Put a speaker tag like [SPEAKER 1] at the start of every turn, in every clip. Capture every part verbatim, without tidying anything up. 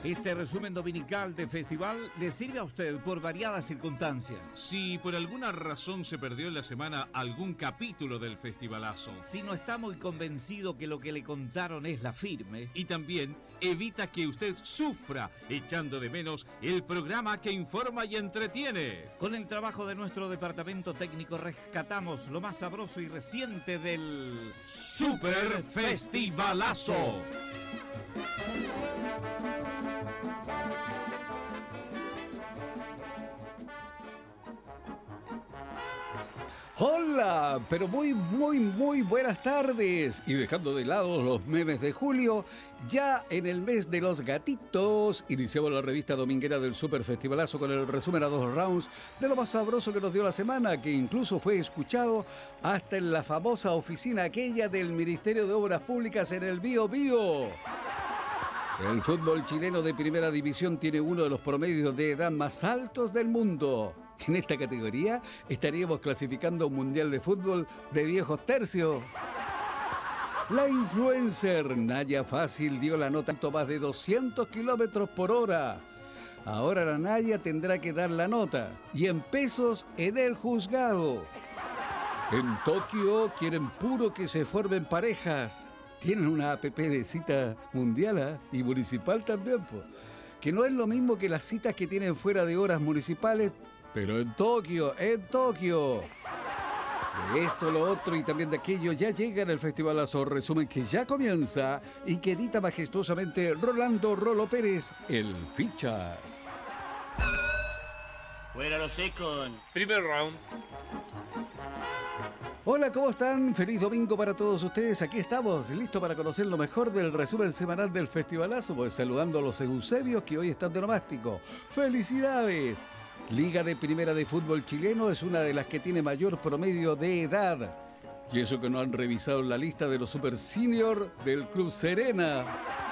[SPEAKER 1] Este resumen dominical de festival le sirve a usted por variadas circunstancias.
[SPEAKER 2] Si por alguna razón se perdió en la semana algún capítulo del festivalazo.
[SPEAKER 1] Si no está muy convencido que lo que le contaron es la firme.
[SPEAKER 2] Y también evita que usted sufra echando de menos el programa que informa y entretiene.
[SPEAKER 1] Con el trabajo de nuestro departamento técnico rescatamos lo más sabroso y reciente del
[SPEAKER 2] Super Festivalazo.
[SPEAKER 3] Hola, pero muy, muy, muy buenas tardes. Y dejando de lado los memes de julio, ya en el mes de los gatitos, iniciamos la revista dominguera del Super Festivalazo con el resumen a dos rounds de lo más sabroso que nos dio la semana, que incluso fue escuchado hasta en la famosa oficina aquella del Ministerio de Obras Públicas en el Bío Bío. El fútbol chileno de primera división tiene uno de los promedios de edad más altos del mundo. En esta categoría estaríamos clasificando un mundial de fútbol de viejos tercios. La influencer Naya Fácil dio la nota a más de doscientos kilómetros por hora. Ahora la Naya tendrá que dar la nota, y en pesos en el juzgado. En Tokio quieren puro que se formen parejas. Tienen una app de cita mundial, ¿eh? Y municipal también, pues. Que no es lo mismo que las citas que tienen fuera de horas municipales, pero en Tokio, en Tokio. De esto, lo otro y también de aquello ya llega en el Festivalazo, resumen que ya comienza y que edita majestuosamente Rolando Rolo Pérez, el Fichas.
[SPEAKER 4] Fuera los secos.
[SPEAKER 2] Primer round.
[SPEAKER 3] Hola, ¿cómo están? Feliz domingo para todos ustedes. Aquí estamos, listos para conocer lo mejor del resumen semanal del Festivalazo, pues saludando a los Eusebios que hoy están de nomástico. ¡Felicidades! Liga de Primera de Fútbol Chileno es una de las que tiene mayor promedio de edad. Y eso que no han revisado la lista de los Super Senior del Club Serena.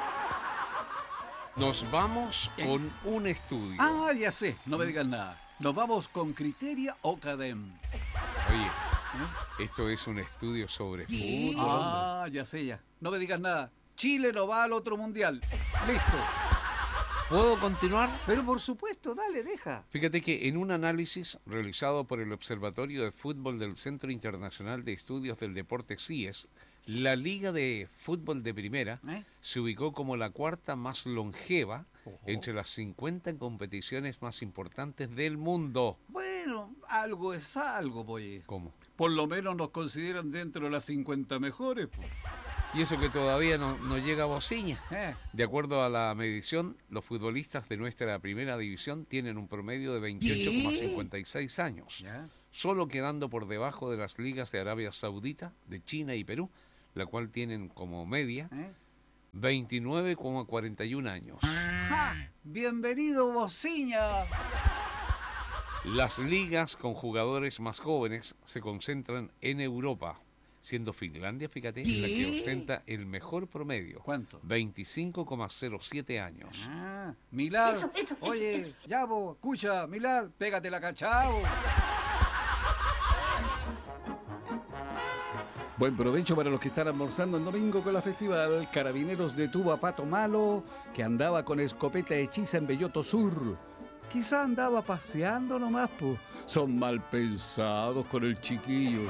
[SPEAKER 2] Nos vamos con un estudio.
[SPEAKER 3] Ah, ya sé, no me digan nada. Nos vamos con Criteria Ocadem.
[SPEAKER 2] Oye, ¿eh? Esto es un estudio sobre fútbol.
[SPEAKER 3] Ah, ya sé ya. No me digas nada. Chile no va al otro mundial. Listo.
[SPEAKER 2] ¿Puedo continuar?
[SPEAKER 3] Pero por supuesto, dale, deja.
[SPEAKER 2] Fíjate que en un análisis realizado por el Observatorio de Fútbol del Centro Internacional de Estudios del Deporte C I E S, la Liga de Fútbol de Primera ¿Eh? se ubicó como la cuarta más longeva Ojo. entre las cincuenta competiciones más importantes del mundo.
[SPEAKER 3] Bueno, algo es algo, pues.
[SPEAKER 2] ¿Cómo?
[SPEAKER 3] Por lo menos nos consideran dentro de las cincuenta mejores, pues.
[SPEAKER 2] Y eso que todavía no, no llega a bociña.
[SPEAKER 3] Eh.
[SPEAKER 2] De acuerdo a la medición, los futbolistas de nuestra primera división tienen un promedio de veintiocho coma cincuenta y seis años, ¿Ya? solo quedando por debajo de las ligas de Arabia Saudita, de China y Perú, la cual tienen como media ¿Eh? veintinueve coma cuarenta y un años.
[SPEAKER 3] ¡Ja! ¡Bienvenido, bociña!
[SPEAKER 2] Las ligas con jugadores más jóvenes se concentran en Europa, siendo Finlandia, fíjate, la que ostenta el mejor promedio.
[SPEAKER 3] ¿Cuánto?
[SPEAKER 2] veinticinco coma cero siete años.
[SPEAKER 3] Ah, Milad, eso, eso, oye, eso. ya vos, escucha, Milad, pégate la cachao. Buen provecho para los que están almorzando el domingo con la festival. Carabineros detuvo a Pato Malo, que andaba con escopeta hechiza en Belloto Sur. Quizá andaba paseando nomás, pues. Son mal pensados con el chiquillo.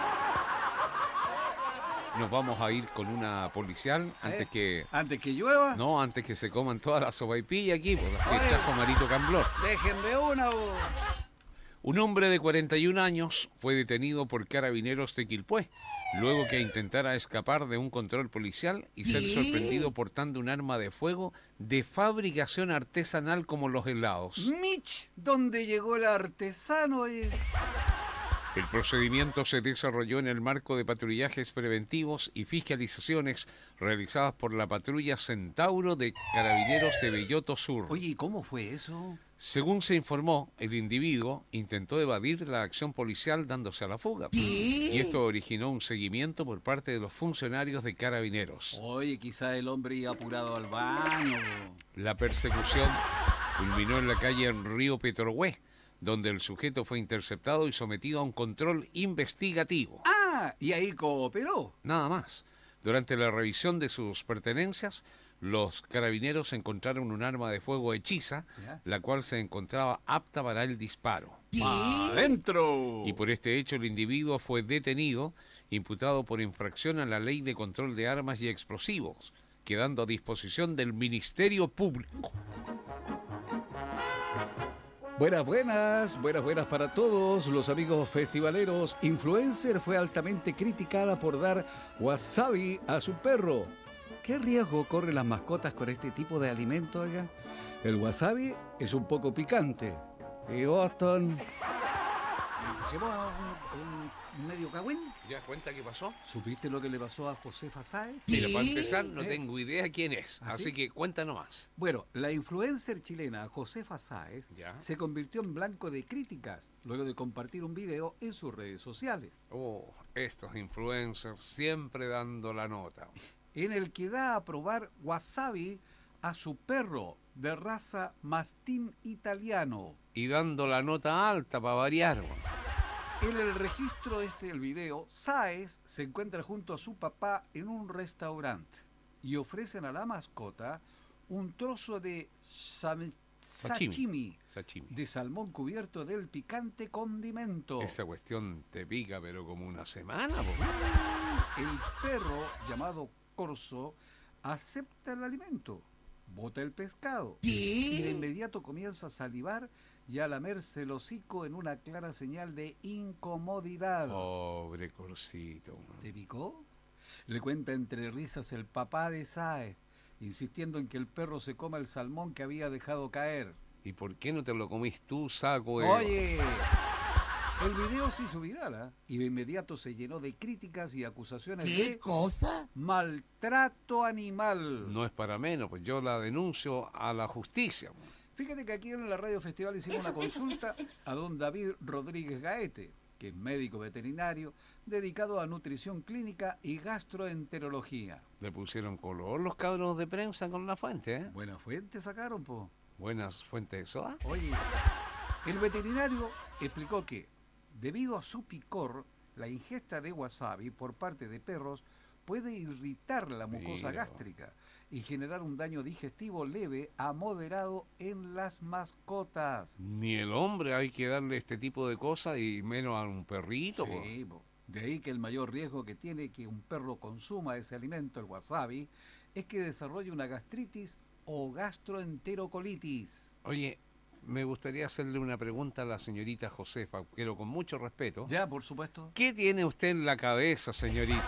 [SPEAKER 2] Nos vamos a ir con una policial antes
[SPEAKER 3] ¿Eh?
[SPEAKER 2] que...
[SPEAKER 3] ¿Antes que llueva?
[SPEAKER 2] No, antes que se coman todas las sopaipillas aquí, por las que trajo Marito Camblor.
[SPEAKER 3] Déjenme una, vos.
[SPEAKER 2] Un hombre de cuarenta y un años fue detenido por carabineros de Quilpué, luego que intentara escapar de un control policial y ser sorprendido portando un arma de fuego de fabricación artesanal como los helados.
[SPEAKER 3] Mitch, ¿dónde llegó el artesano? Eh?
[SPEAKER 2] El procedimiento se desarrolló en el marco de patrullajes preventivos y fiscalizaciones realizadas por la patrulla Centauro de Carabineros de Belloto Sur.
[SPEAKER 3] Oye, ¿y cómo fue eso?
[SPEAKER 2] Según se informó, el individuo intentó evadir la acción policial dándose a la fuga. Y esto originó un seguimiento por parte de los funcionarios de Carabineros.
[SPEAKER 3] Oye, quizá el hombre iba apurado al baño.
[SPEAKER 2] La persecución culminó en la calle Río Petrohue, donde el sujeto fue interceptado y sometido a un control investigativo.
[SPEAKER 3] Ah, y ahí cooperó.
[SPEAKER 2] Nada más. Durante la revisión de sus pertenencias, Los carabineros encontraron un arma de fuego hechiza,
[SPEAKER 3] ¿Ya?
[SPEAKER 2] la cual se encontraba apta para el disparo.
[SPEAKER 3] ¡Adentro!
[SPEAKER 2] Y por este hecho el individuo fue detenido, imputado por infracción a la Ley de Control de Armas y Explosivos, quedando a disposición del Ministerio Público.
[SPEAKER 3] Buenas, buenas, buenas, buenas para todos los amigos festivaleros. Influencer fue altamente criticada por dar wasabi a su perro. ¿Qué riesgo corren las mascotas con este tipo de alimento, oiga? El wasabi es un poco picante. Y Boston... ¿Llevó a un, un medio cagüín?
[SPEAKER 2] ¿Ya cuenta qué pasó?
[SPEAKER 3] ¿Supiste lo que le pasó a Josefa Sáez?
[SPEAKER 2] Mira, para empezar, no
[SPEAKER 3] ¿Eh?
[SPEAKER 2] tengo idea quién es,
[SPEAKER 3] ¿Ah,
[SPEAKER 2] así
[SPEAKER 3] sí?
[SPEAKER 2] que cuenta nomás.
[SPEAKER 3] Bueno, la influencer chilena Josefa Sáez
[SPEAKER 2] Ya.
[SPEAKER 3] se convirtió en blanco de críticas luego de compartir un video en sus redes sociales,
[SPEAKER 2] Oh, estos influencers siempre dando la nota.
[SPEAKER 3] en el que da a probar wasabi a su perro de raza mastín italiano.
[SPEAKER 2] Y dando la nota alta para variar.
[SPEAKER 3] En el registro este del video, Sáez se encuentra junto a su papá en un restaurante y ofrecen a la mascota un trozo de sam-
[SPEAKER 2] Sashimi.
[SPEAKER 3] sashimi
[SPEAKER 2] Sashimi.
[SPEAKER 3] de salmón cubierto del picante condimento.
[SPEAKER 2] Esa cuestión te pica, pero como una semana, po.
[SPEAKER 3] El perro, llamado Corso, acepta el alimento, bota el pescado y de inmediato comienza a salivar y a lamerse el hocico en una clara señal de incomodidad.
[SPEAKER 2] Pobre Corsito.
[SPEAKER 3] ¿Te picó? Le cuenta entre risas el papá de Sáez, insistiendo en que el perro se coma el salmón que había dejado caer.
[SPEAKER 2] ¿Y por qué no te lo comís tú, saco? de-
[SPEAKER 3] ¡Oye! El video se hizo viral, ¿ah? Y de inmediato se llenó de críticas y acusaciones de
[SPEAKER 4] cosa?
[SPEAKER 3] maltrato animal.
[SPEAKER 2] No es para menos, pues yo la denuncio a la justicia.
[SPEAKER 3] Fíjate que aquí en la Radio Festival hicimos una consulta a don David Rodríguez Gaete, que es médico veterinario, dedicado a nutrición clínica y gastroenterología.
[SPEAKER 2] Le pusieron color los cabros de prensa con la fuente, ¿eh?
[SPEAKER 3] Buena fuente sacaron, po.
[SPEAKER 2] Buenas fuentes de soda.
[SPEAKER 3] Oye, el veterinario explicó que, debido a su picor, la ingesta de wasabi por parte de perros puede irritar la mucosa
[SPEAKER 2] Mira.
[SPEAKER 3] gástrica y generar un daño digestivo leve a moderado en las mascotas.
[SPEAKER 2] Ni el hombre hay que darle este tipo de cosas y menos a un perrito. po.
[SPEAKER 3] Sí, po. De ahí que el mayor riesgo que tiene que un perro consuma ese alimento, el wasabi, es que desarrolle una gastritis o gastroenterocolitis.
[SPEAKER 2] Oye, me gustaría hacerle una pregunta a la señorita Josefa, pero con mucho respeto.
[SPEAKER 3] Ya, por supuesto.
[SPEAKER 2] ¿Qué tiene usted en la cabeza, señorita?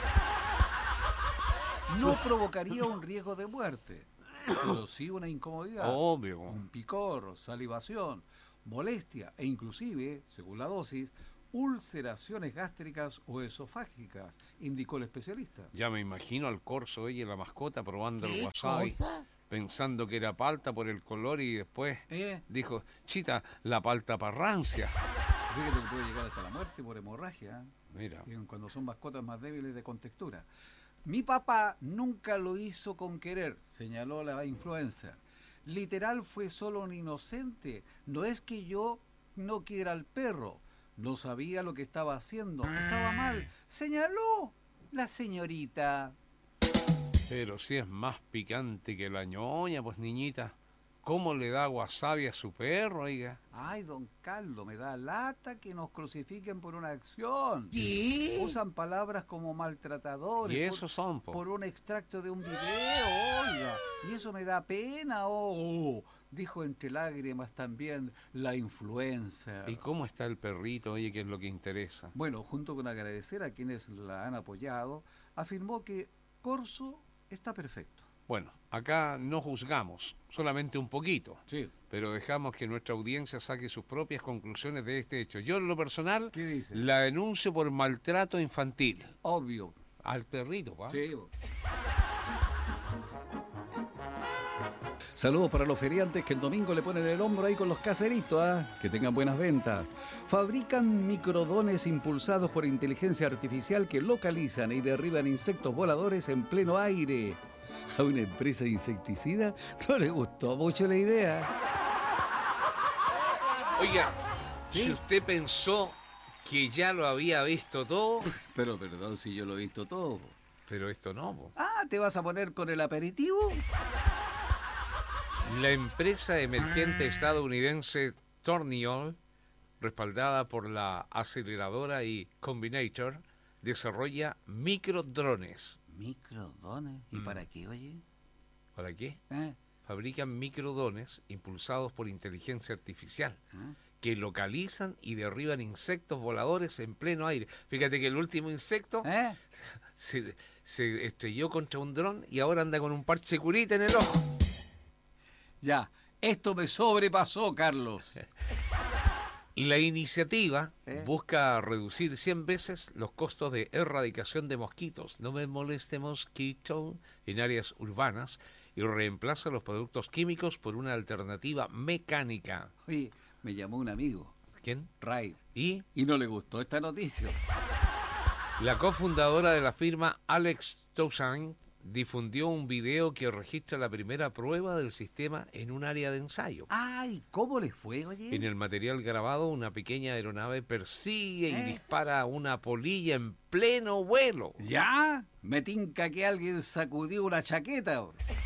[SPEAKER 3] No provocaría un riesgo de muerte, pero sí una incomodidad,
[SPEAKER 2] Obvio.
[SPEAKER 3] un picor, salivación, molestia e inclusive, según la dosis, ulceraciones gástricas o esofágicas, indicó el especialista.
[SPEAKER 2] Ya me imagino al corso, oye, la mascota probando el
[SPEAKER 4] ¿Qué
[SPEAKER 2] wasabi,
[SPEAKER 4] cosa?
[SPEAKER 2] pensando que era palta por el color y después
[SPEAKER 3] Eh,
[SPEAKER 2] dijo, chita, la palta parrancia.
[SPEAKER 3] fíjate que puede llegar hasta la muerte por hemorragia,
[SPEAKER 2] Mira,
[SPEAKER 3] ¿eh? Cuando son mascotas más débiles de contextura. Mi papá nunca lo hizo con querer, señaló la influencer. Literal fue solo un inocente. No es que yo no quiera al perro. No sabía lo que estaba haciendo. Estaba mal. Señaló la señorita.
[SPEAKER 2] pero si es más picante que la ñoña, pues niñita, ¿cómo le da wasabi a su perro, oiga?
[SPEAKER 3] Ay, don Carlos, me da lata que nos crucifiquen por una acción.
[SPEAKER 4] ¿Qué?
[SPEAKER 3] Usan palabras como maltratadores.
[SPEAKER 2] Y
[SPEAKER 3] por-
[SPEAKER 2] esos son, po.
[SPEAKER 3] por un extracto de un video, oiga, y eso me da pena, oh, dijo entre lágrimas también la influencer.
[SPEAKER 2] ¿Y cómo está el perrito, oye, que es lo que interesa?
[SPEAKER 3] Bueno, junto con agradecer a quienes la han apoyado, afirmó que Corso está perfecto.
[SPEAKER 2] Bueno, acá no juzgamos, solamente un poquito,
[SPEAKER 3] Sí.
[SPEAKER 2] pero dejamos que nuestra audiencia saque sus propias conclusiones de este hecho. Yo, en lo personal,
[SPEAKER 3] ¿Qué dice?
[SPEAKER 2] la denuncio por maltrato infantil.
[SPEAKER 3] Obvio.
[SPEAKER 2] Al perrito, ¿va?
[SPEAKER 3] Sí. Saludos para los feriantes que el domingo le ponen el hombro ahí con los caseritos, ¿ah? Que tengan buenas ventas. Fabrican microdones impulsados por inteligencia artificial que localizan y derriban insectos voladores en pleno aire. A una empresa insecticida no le gustó mucho la idea.
[SPEAKER 2] Oiga,
[SPEAKER 3] ¿Sí?
[SPEAKER 2] si usted pensó que ya lo había visto todo,
[SPEAKER 3] Pero perdón si yo lo he visto todo.
[SPEAKER 2] pero esto no, po.
[SPEAKER 3] Ah, ¿te vas a poner con el aperitivo?
[SPEAKER 2] La empresa emergente estadounidense Torniol, respaldada por la aceleradora y Combinator, desarrolla microdrones.
[SPEAKER 3] ¿Microdrones? ¿Y
[SPEAKER 2] Mm.
[SPEAKER 3] para qué, oye?
[SPEAKER 2] ¿Para qué?
[SPEAKER 3] ¿Eh?
[SPEAKER 2] Fabrican microdrones impulsados por inteligencia artificial
[SPEAKER 3] ¿Ah?
[SPEAKER 2] que localizan y derriban insectos voladores en pleno aire. Fíjate que el último insecto
[SPEAKER 3] ¿Eh?
[SPEAKER 2] se, se estrelló contra un dron y ahora anda con un parche curita en el ojo.
[SPEAKER 3] Ya, esto me sobrepasó, Carlos.
[SPEAKER 2] La iniciativa
[SPEAKER 3] ¿Eh?
[SPEAKER 2] busca reducir cien veces los costos de erradicación de mosquitos, no me moleste mosquito, en áreas urbanas, y reemplaza los productos químicos por una alternativa mecánica.
[SPEAKER 3] Oye, me llamó un amigo,
[SPEAKER 2] ¿Quién?
[SPEAKER 3] Ray,
[SPEAKER 2] Y
[SPEAKER 3] y no le gustó esta noticia.
[SPEAKER 2] la cofundadora de la firma, Alex Toussaint, difundió un video que registra la primera prueba del sistema en un área de ensayo.
[SPEAKER 3] Ay, ¿cómo le fue, oye?
[SPEAKER 2] En el material grabado, una pequeña aeronave persigue y
[SPEAKER 3] ¿Eh?
[SPEAKER 2] dispara una polilla en pleno vuelo.
[SPEAKER 3] ¿Ya? Me tinca que alguien sacudió una chaqueta.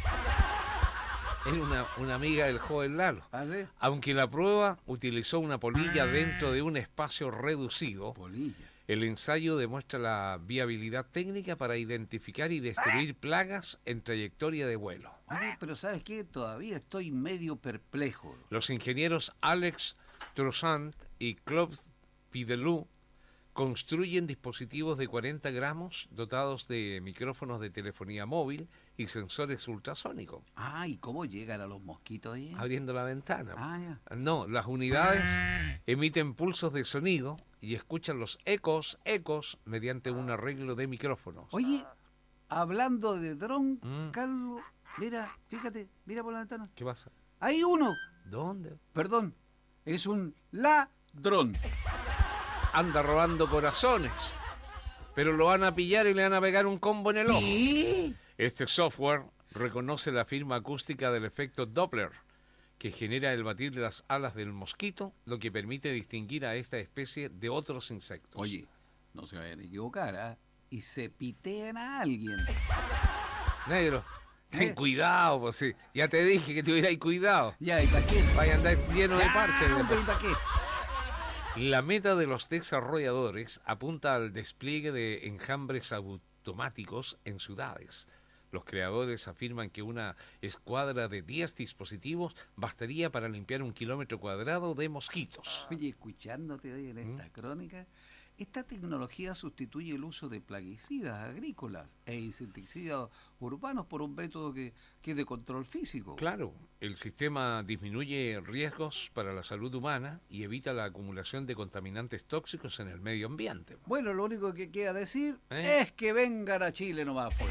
[SPEAKER 2] Era una, una amiga del joven Lalo.
[SPEAKER 3] ¿Ah, sí?
[SPEAKER 2] Aunque la prueba utilizó una polilla dentro de un espacio reducido,
[SPEAKER 3] Polilla.
[SPEAKER 2] el ensayo demuestra la viabilidad técnica para identificar y destruir plagas en trayectoria de vuelo.
[SPEAKER 3] Oye, pero ¿sabes qué? Todavía estoy medio perplejo.
[SPEAKER 2] Los ingenieros Alex Toussaint y Claude Pidelou construyen dispositivos de cuarenta gramos dotados de micrófonos de telefonía móvil y sensores ultrasónicos.
[SPEAKER 3] Ah, ¿y cómo llegan a los mosquitos ahí?
[SPEAKER 2] Abriendo la ventana.
[SPEAKER 3] Ah, ya.
[SPEAKER 2] No, las unidades emiten pulsos de sonido y escuchan los ecos, ecos, mediante un arreglo de micrófonos.
[SPEAKER 3] Oye, hablando de dron,
[SPEAKER 2] Mm.
[SPEAKER 3] Carlos, mira, fíjate, mira por la ventana.
[SPEAKER 2] ¿Qué pasa?
[SPEAKER 3] Hay uno,
[SPEAKER 2] ¿Dónde?
[SPEAKER 3] perdón, es un ladrón.
[SPEAKER 2] Anda robando corazones. Pero lo van a pillar y le van a pegar un combo en el ojo. Este software reconoce la firma acústica del efecto Doppler, que genera el batir de las alas del mosquito, lo que permite distinguir a esta especie de otros insectos.
[SPEAKER 3] Oye, no se vayan a equivocar, ¿ah? Y se pitean a alguien.
[SPEAKER 2] Negro, ten
[SPEAKER 3] ¿Eh?
[SPEAKER 2] cuidado, pues sí. Ya te dije que tuvierais cuidado.
[SPEAKER 3] Ya, ¿y para qué?
[SPEAKER 2] Vaya a andar lleno de
[SPEAKER 3] Ya,
[SPEAKER 2] parches.
[SPEAKER 3] hombre, ¿y para qué?
[SPEAKER 2] La meta de los desarrolladores apunta al despliegue de enjambres automáticos en ciudades. Los creadores afirman que una escuadra de diez dispositivos bastaría para limpiar un kilómetro cuadrado de mosquitos.
[SPEAKER 3] Oye, escuchándote hoy en esta crónica, esta tecnología sustituye el uso de plaguicidas agrícolas e insecticidas urbanos por un método que, que es de control físico.
[SPEAKER 2] Claro, el sistema disminuye riesgos para la salud humana y evita la acumulación de contaminantes tóxicos en el medio ambiente.
[SPEAKER 3] Bueno, lo único que queda decir
[SPEAKER 2] ¿Eh?
[SPEAKER 3] es que vengan a Chile nomás, pues.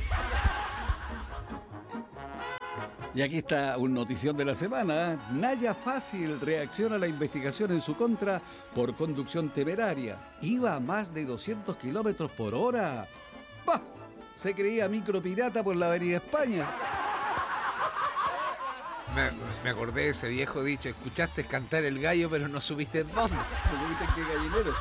[SPEAKER 3] Y aquí está una notición de la semana. Naya Fácil reacciona a la investigación en su contra por conducción temeraria. Iba a más de doscientos kilómetros por hora. ¡Bah! Se creía micropirata por la avenida España.
[SPEAKER 2] Me, me acordé de ese viejo dicho, escuchaste cantar el gallo pero no supiste dónde.
[SPEAKER 3] ¿No supiste qué gallinero?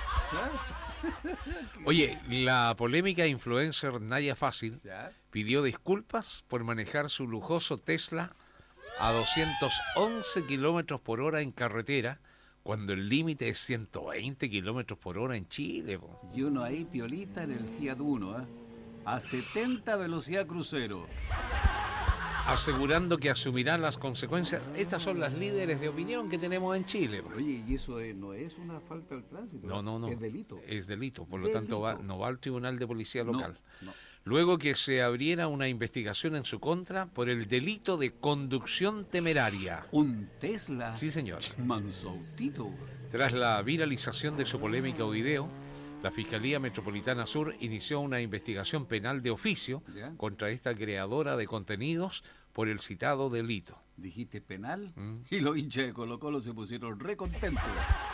[SPEAKER 2] Oye, la polémica influencer Naya Fácil
[SPEAKER 3] ¿Ya?
[SPEAKER 2] pidió disculpas por manejar su lujoso Tesla a doscientos once kilómetros por hora en carretera, cuando el límite es ciento veinte kilómetros por hora en Chile. Po.
[SPEAKER 3] Y uno ahí piolita en el Fiat Uno, ¿eh? A setenta velocidad crucero.
[SPEAKER 2] Asegurando que asumirán las consecuencias. Estas son las líderes de opinión que tenemos en Chile. Po.
[SPEAKER 3] Oye, ¿y eso es- no es una falta al tránsito?
[SPEAKER 2] No, no, no.
[SPEAKER 3] Es delito.
[SPEAKER 2] Es delito, por lo tanto va,
[SPEAKER 3] Delito.
[SPEAKER 2] no va al Tribunal de Policía Local.
[SPEAKER 3] No, no.
[SPEAKER 2] Luego que se abriera una investigación en su contra por el delito de conducción temeraria.
[SPEAKER 3] Un Tesla.
[SPEAKER 2] Sí, señor.
[SPEAKER 3] Mansautito.
[SPEAKER 2] Tras la viralización de su polémico video, la Fiscalía Metropolitana Sur inició una investigación penal de oficio
[SPEAKER 3] ¿Ya?
[SPEAKER 2] contra esta creadora de contenidos por el citado delito.
[SPEAKER 3] Dijiste penal
[SPEAKER 2] Mm.
[SPEAKER 3] y los hinchas de Colo Colo se pusieron recontentos.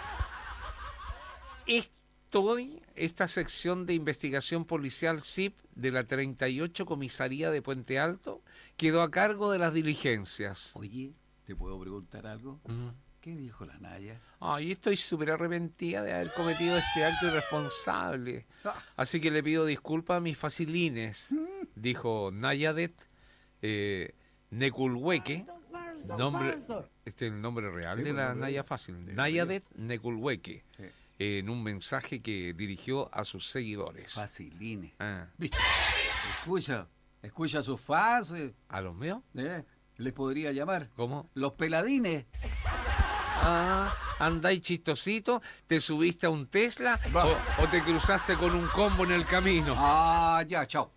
[SPEAKER 2] Estoy, esta sección de investigación policial S I P de la treinta y ocho Comisaría de Puente Alto quedó a cargo de las diligencias.
[SPEAKER 3] Oye, ¿te puedo preguntar algo?
[SPEAKER 2] Mm.
[SPEAKER 3] ¿Qué dijo la Naya?
[SPEAKER 2] Ay, estoy súper arrepentida de haber cometido este acto irresponsable.
[SPEAKER 3] Ah.
[SPEAKER 2] Así que le pido disculpas a mis facilines, dijo Nayadet eh, Neculhueque, Nombre, este es el nombre real
[SPEAKER 3] Sí,
[SPEAKER 2] de la
[SPEAKER 3] nombre
[SPEAKER 2] Naya
[SPEAKER 3] real.
[SPEAKER 2] Fácil.
[SPEAKER 3] Sí,
[SPEAKER 2] Nayadet Neculhueque,
[SPEAKER 3] Sí.
[SPEAKER 2] en un mensaje que dirigió a sus seguidores.
[SPEAKER 3] Facilines.
[SPEAKER 2] Ah,
[SPEAKER 3] ¿Viste? Escucha, escucha a sus fans. eh,
[SPEAKER 2] ¿a los míos?
[SPEAKER 3] ¿eh? Les podría llamar
[SPEAKER 2] ¿Cómo?
[SPEAKER 3] los peladines.
[SPEAKER 2] Ah, andáis chistosito, te subiste a un Tesla
[SPEAKER 3] Va.
[SPEAKER 2] o, o te cruzaste con un combo en el camino.
[SPEAKER 3] Ah, ya, chao.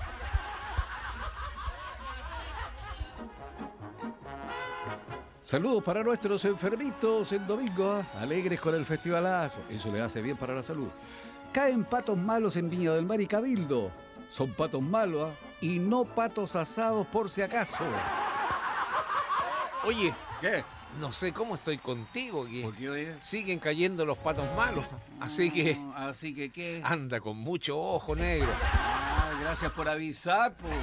[SPEAKER 3] Saludos para nuestros enfermitos en domingo, ¿eh? Alegres con el festivalazo. Eso le hace bien para la salud. Caen patos malos en Viña del Mar y Cabildo. Son patos malos, ¿eh? Y no patos asados por si acaso.
[SPEAKER 2] Oye,
[SPEAKER 3] ¿Qué?
[SPEAKER 2] no sé cómo estoy contigo, que
[SPEAKER 3] ¿Por qué, oye?
[SPEAKER 2] siguen cayendo los patos malos. Así que
[SPEAKER 3] Ah, Así que, ¿qué?
[SPEAKER 2] anda con mucho ojo negro.
[SPEAKER 3] Ah, gracias por avisar, pues.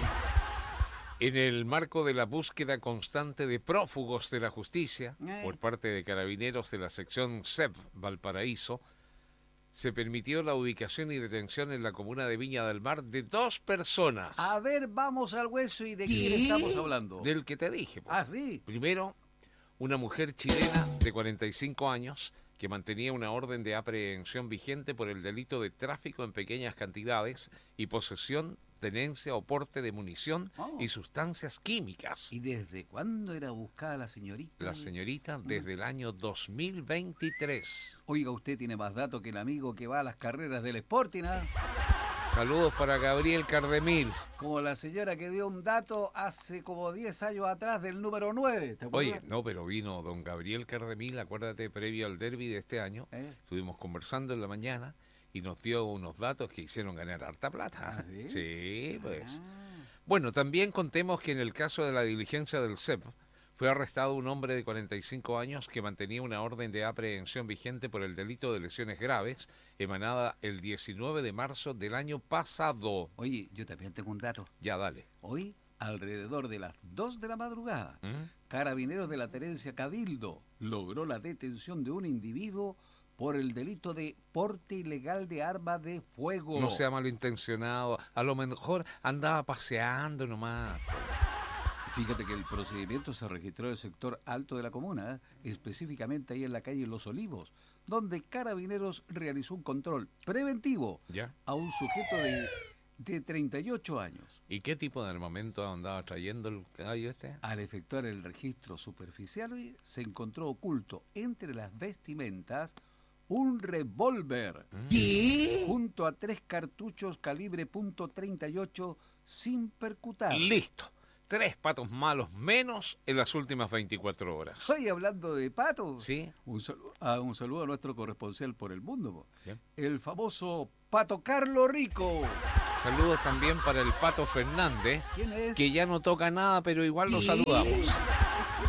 [SPEAKER 2] En el marco de la búsqueda constante de prófugos de la justicia
[SPEAKER 3] Eh.
[SPEAKER 2] por parte de carabineros de la sección S E B Valparaíso, se permitió la ubicación y detención en la comuna de Viña del Mar de dos personas.
[SPEAKER 3] A ver, vamos al hueso y de quién estamos hablando.
[SPEAKER 2] Del que te dije. pues.
[SPEAKER 3] Ah, sí.
[SPEAKER 2] Primero, una mujer chilena de cuarenta y cinco años que mantenía una orden de aprehensión vigente por el delito de tráfico en pequeñas cantidades y posesión, tenencia o porte de munición
[SPEAKER 3] Oh.
[SPEAKER 2] y sustancias químicas.
[SPEAKER 3] ¿Y desde cuándo era buscada la señorita?
[SPEAKER 2] La señorita desde el año dos mil veintitrés.
[SPEAKER 3] Oiga, usted tiene más datos que el amigo que va a las carreras del Sporting, ¿ah?
[SPEAKER 2] Saludos para Gabriel Cardemil.
[SPEAKER 3] Como la señora que dio un dato hace como diez años atrás del número nueve. ¿Te acuerdas?
[SPEAKER 2] Oye, no, pero vino don Gabriel Cardemil, acuérdate, previo al derbi de este año.
[SPEAKER 3] ¿Eh?
[SPEAKER 2] Estuvimos conversando en la mañana y nos dio unos datos que hicieron ganar harta plata.
[SPEAKER 3] ¿Ah, sí?
[SPEAKER 2] Sí, pues.
[SPEAKER 3] Ah.
[SPEAKER 2] Bueno, también contemos que en el caso de la diligencia del S E P fue arrestado un hombre de cuarenta y cinco años que mantenía una orden de aprehensión vigente por el delito de lesiones graves, emanada el diecinueve de marzo del año pasado.
[SPEAKER 3] Oye, yo también tengo un dato.
[SPEAKER 2] Ya, dale.
[SPEAKER 3] Hoy, alrededor de las dos de la madrugada,
[SPEAKER 2] ¿Mm?
[SPEAKER 3] Carabineros de la Tenencia Cabildo logró la detención de un individuo por el delito de porte ilegal de arma de fuego.
[SPEAKER 2] No sea malintencionado, a lo mejor andaba paseando nomás.
[SPEAKER 3] Fíjate que el procedimiento se registró en el sector alto de la comuna, ¿eh? Específicamente ahí en la calle Los Olivos, donde Carabineros realizó un control preventivo
[SPEAKER 2] ¿Ya?
[SPEAKER 3] a un sujeto de, de treinta y ocho años.
[SPEAKER 2] ¿Y qué tipo de armamento andaba trayendo el caballo este?
[SPEAKER 3] Al efectuar el registro superficial, oye, se encontró oculto entre las vestimentas un revólver junto a tres cartuchos calibre punto treinta y ocho sin percutar.
[SPEAKER 2] Listo. Tres patos malos menos en las últimas veinticuatro horas.
[SPEAKER 3] Hoy hablando de patos,
[SPEAKER 2] ¿Sí?
[SPEAKER 3] un, saludo, a, un saludo a nuestro corresponsal por el mundo, po.
[SPEAKER 2] Bien.
[SPEAKER 3] El famoso Pato Carlo Rico.
[SPEAKER 2] Saludos también para el Pato Fernández,
[SPEAKER 3] ¿Quién es?
[SPEAKER 2] que ya no toca nada, pero igual lo saludamos.